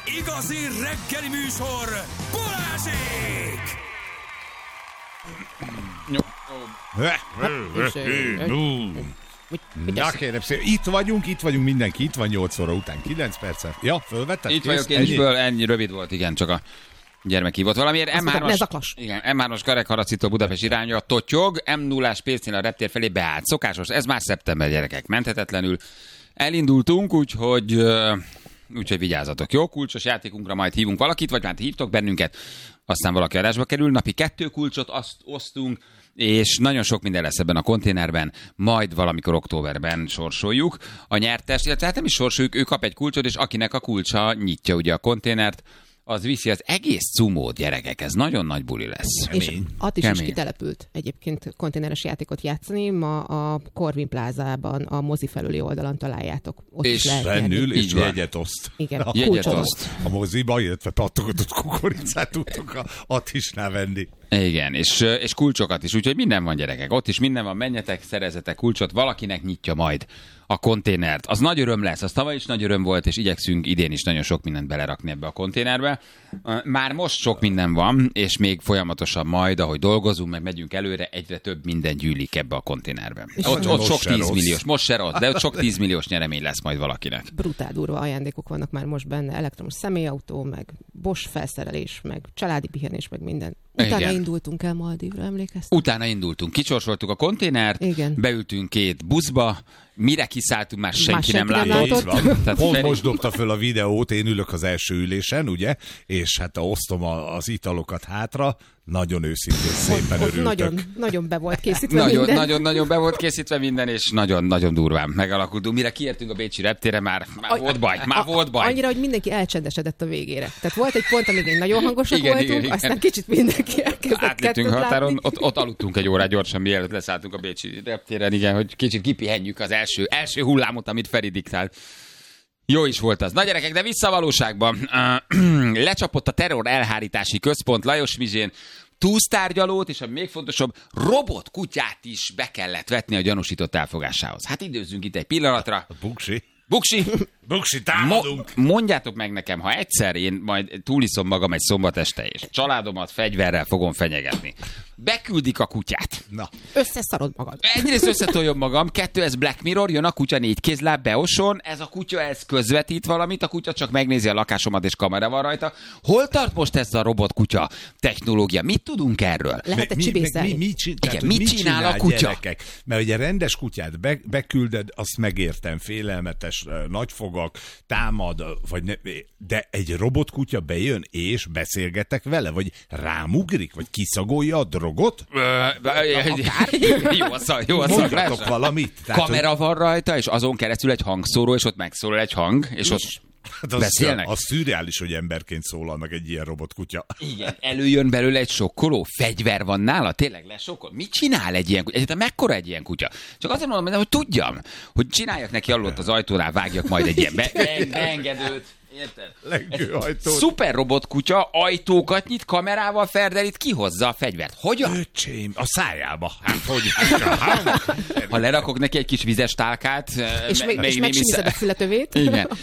Igazi reggeli műsor, Balázsék! Na kérem szépen, itt vagyunk mindenki, itt van 8 óra után, 9 percet. Ja, fölvetted? Itt vagyok én is föl, ennyi rövid volt, igen, csak a gyermek hívott valamiért. M3-as Kerekharacitól Budapest irányra totyog, M0-ás Pécnél a reptér felé beállt. Szokásos, ez már szeptember, gyerekek, menthetetlenül. Elindultunk, úgyhogy vigyázzatok. Jó, kulcsos játékunkra majd hívunk valakit, vagy már hívtok bennünket, aztán valaki adásba kerül. Napi 2 kulcsot osztunk, és nagyon sok minden lesz ebben a konténerben, majd valamikor októberben sorsoljuk a nyertest, illetve hát nem is sorsoljuk, ő kap egy kulcsot, és akinek a kulcsa nyitja ugye a konténert, az viszi az egész cumót, gyerekek, ez nagyon nagy buli lesz. És Attis is kitelepült egyébként konténeres játékot játszani, ma a Corvin plázában, a mozi felüli oldalon találjátok. Ott és bennül, és jegyet oszt. Igen, jegyet oszt. A moziba, illetve pattogatott kukoricát tudtok a Attisnál venni. Igen, és kulcsokat is, úgyhogy minden van, gyerekek. Ott is minden van, menjetek, szerezzetek kulcsot, valakinek nyitja majd a konténert. Az nagy öröm lesz, az tavaly is nagy öröm volt, és igyekszünk idén is nagyon sok mindent belerakni ebbe a konténerbe. Már most sok minden van, és még folyamatosan majd, ahogy dolgozunk, meg megyünk előre, egyre több minden gyűlik ebbe a konténerbe. Ott sok 10 milliós, most se rossz, de ott sok 10 milliós nyeremény lesz majd valakinek. Brutál durva ajándékok vannak már most benne, elektromos személyautó, meg Bosch felszerelés, meg családi pihenés, meg minden. Utána indultunk el Maldívra, emlékeztek? Utána indultunk, kicsorsoltuk a konténert, beültünk 2 buszba, mire kiszálltunk, már senki nem látott. Pont most dobta föl a videót, én ülök az első ülésen, ugye, és hát osztom az italokat hátra, nagyon őszintén szépen örültök. Nagyon be volt készítve minden. Nagyon be volt készítve minden, és nagyon durván megalakultunk. Mire kiértünk a bécsi reptére, már volt baj. Annyira, hogy mindenki elcsendesedett a végére. Tehát volt egy pont, amíg nagyon hangosak voltunk, aztán kicsit mindenki elkezdett kettőt határon, ott aludtunk egy órát gyorsan, mielőtt leszálltunk a bécsi reptéren, igen, hogy kicsit kipihenjük az első hullámot, amit Feri diktált. Jó is volt az. Na gyerekek, de vissza a valóságban. Lecsapott a terror elhárítási központ Lajos Mizsén túsztárgyalót, és ami még fontosabb, robotkutyát is be kellett vetni a gyanúsított elfogásához. Hát időzzünk itt egy pillanatra. Buksi, támadunk! Mondjátok meg nekem, ha egyszer én majd túliszom magam egy szombat este, és családomat fegyverrel fogom fenyegetni. Beküldik a kutyát. Na. Összeszarod magad. Egyrészt összetoljom magam, 2 ez Black Mirror, jön a kutya 4 kézláb, beoson, ez a kutya ez közvetít valamit, a kutya csak megnézi a lakásomat, és kamera van rajta. Hol tart most ez a robotkutya technológia? Mit tudunk erről? Lehet csibészelni. Mit csinál a kutya? Gyerekek? Mert ugye rendes kutyát bekülded, azt megértem, félelmetes, nagyfogak, támad, vagy ne, de egy robotkutya bejön, és beszélgetek vele, vagy rámugrik, vagy kiszagolja a drogot? Jó a mondjatok valamit. Kamera van rajta, és azon keresztül egy hangszóró, és ott megszólal egy hang, és ott beszélnek. Az szürreális, hogy emberként szólal meg egy ilyen robotkutya. Igen, előjön belőle egy sokkoló, fegyver van nála, tényleg lesokkol. Mit csinál egy ilyen kutya? Egyébként mekkora egy ilyen kutya? Csak azért mondom, hogy tudjam, hogy csináljak neki alul az ajtónál, vágjak majd egy ilyen beengedőt. Érted? Lengőajtót. Szuper robotkutya, ajtókat nyit, kamerával ferdelít, kihozza a fegyvert. Hogyan? Öcsém, a szájába. Hát hogy? Ha lerakok neki egy kis vizes tálkát, és megsimized a fületövét. Igen.